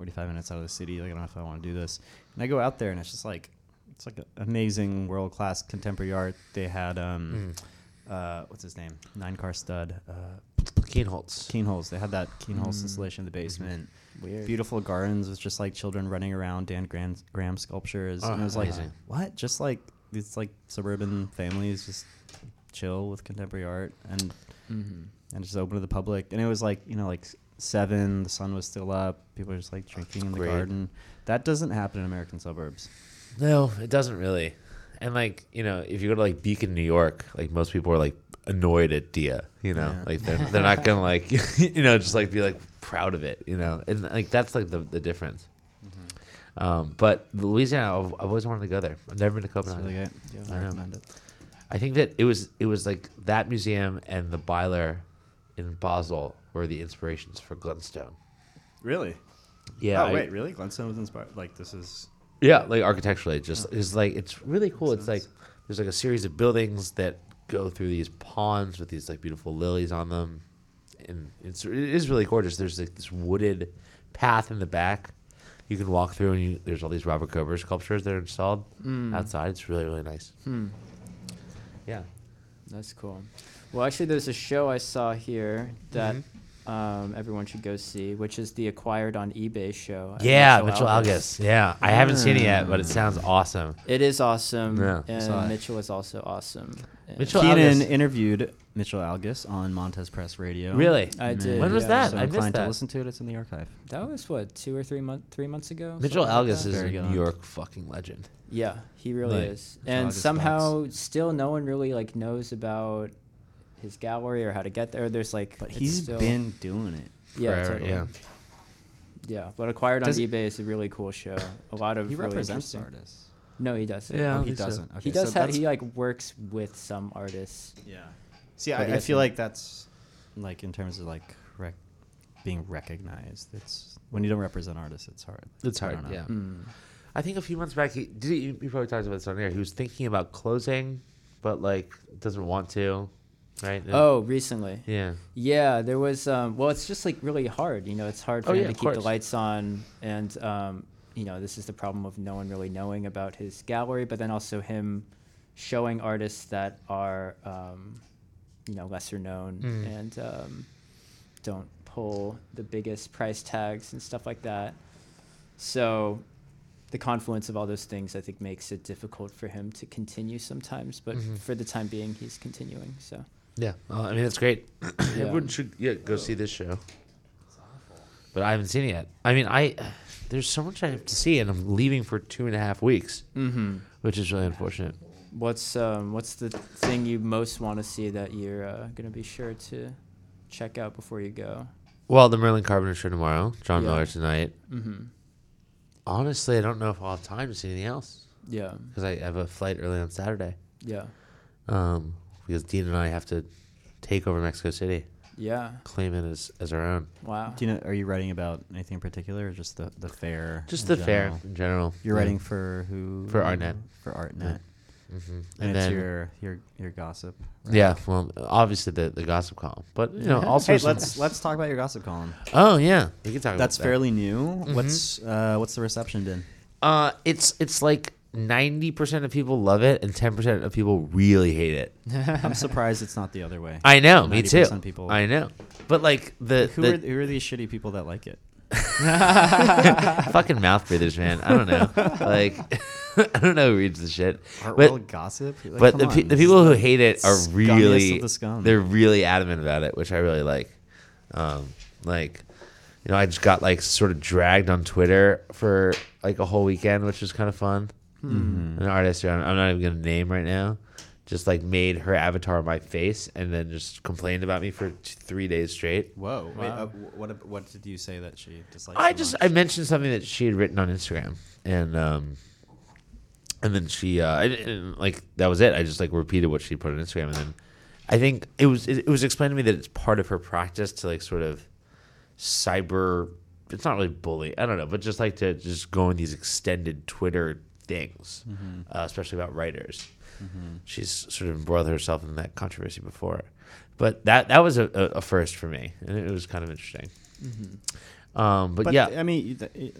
45 minutes out of the city. Like, I don't know if I want to do this. And I go out there, and it's just like, it's like amazing world-class contemporary art. They had, what's his name? 9-car stud. Kienholz. They had that Kienholz installation in the basement. Weird. Beautiful gardens with just like children running around, Dan Graham sculptures. And it was like, amazing. what? Just like these like suburban families just chill with contemporary art and just open to the public. And it was like, like 7, the sun was still up. People were just like drinking in the garden. That doesn't happen in American suburbs. No, it doesn't really. And like, if you go to like Beacon, New York, like most people are like annoyed at Dia, like they're not gonna like, just like be like proud of it, and like that's like the difference. But Louisiana, I've always wanted to go there. I've never been to Copenhagen. Really good. Yeah, I recommend it. I think that it was like that museum and the Byler in Basel were the inspirations for Glenstone. Really? Yeah. Oh, wait, really? Glenstone was inspired? Like, this is... Yeah, like architecturally, it's like, it's really cool. It's like, there's like a series of buildings that go through these ponds with these like beautiful lilies on them. And it is really gorgeous. There's like this wooded path in the back you can walk through, and there's all these Robert Kober sculptures that are installed outside. It's really, really nice. Yeah. That's cool. Well, actually, there's a show I saw here that everyone should go see, which is the Acquired on eBay show. Yeah, Mitchell Algus. Yeah, I haven't seen it yet, but it sounds awesome. It is awesome, Yeah. and Mitchell is also awesome. Mitchell Keenan Algus. interviewed Mitchell Algus on Montez Press Radio. Really? I did. When was that? So I missed inclined that. to listen to it. It's in the archive. That was what, 2 or 3 months ago. Mitchell something like Algus that? is a Very good. New York fucking legend. Yeah, he really Right. is. Mitchell And Algus somehow, still, no one really like knows about his gallery or how to get there. There's like, But it's he's still, been doing it. yeah, Forever, totally. yeah. Yeah, but Acquired Does- on eBay is a really cool show. A lot of He really represents interesting. artists. No, he doesn't. Yeah. I Oh, don't he think so. doesn't. Okay, He does so have. that's- He like works with some artists. Yeah. See, But he I doesn't- feel like that's like in terms of like being recognized. It's when you don't represent artists, it's hard. It's I hard, don't know. yeah. Mm. I think a few months back, he probably talked about this on air. He was thinking about closing, but like doesn't want to, right? Oh, recently. Yeah. Yeah, there was. Well, it's just like really hard. It's hard for Oh, him yeah, to of keep the course. lights on, and this is the problem of no one really knowing about his gallery, but then also him showing artists that are, lesser known and don't pull the biggest price tags and stuff like that. So the confluence of all those things, I think, makes it difficult for him to continue sometimes. But for the time being, he's continuing. So Yeah. Well, I mean, it's great. Everyone should go see this show. But I haven't seen it yet. I mean, there's so much I have to see, and I'm leaving for 2.5 weeks, which is really unfortunate. what's the thing you most want to see that you're gonna be sure to check out before you go? Well, the Merlin Carpenter show tomorrow, John Yeah. Miller tonight. Mm-hmm. Honestly, I don't know if I'll have time to see anything else Yeah. because I have a flight early on Saturday. Yeah. Because Dean and I have to take over Mexico City, Yeah. claim it as our own. Wow. Do you know? Are you writing about anything in particular, or just the fair? Just in the fair general? in general. You're Yeah. writing for who? For Artnet. For Artnet. Mm-hmm. And then, it's your gossip. Right? yeah, well, obviously the gossip column, but also Hey, some- let's talk about your gossip column. Oh yeah, we can talk That's about fairly new. Mm-hmm. What's the reception been? that. It's like 90% of people love it and 10% of people really hate it. I'm surprised it's not the other way. I know, me too. 90% people. I know, but like Who are these shitty people that like it? fucking mouth breathers, man. I don't know. Like, I don't know who reads the shit. Art But- world gossip. Like, But come the on, the people who hate it are scummiest really of the scum. they're really adamant about it, which I really like. I just got like sort of dragged on Twitter for like a whole weekend, which was kind of fun. An artist who I'm not even gonna name right now, just like made her avatar my face and then just complained about me for 3 days straight. Whoa. Wait, Wow. what did you say that she disliked? I mentioned something that she had written on Instagram, and then she and, like that was it. I just like repeated what she put on Instagram, and then I think it was explained to me that it's part of her practice to like sort of cyber. It's not really bully. I don't know, but just like to just go in these extended Twitter things, especially about writers. She's sort of embroiled herself in that controversy before, but that was a first for me, and it was kind of interesting. But yeah, I mean,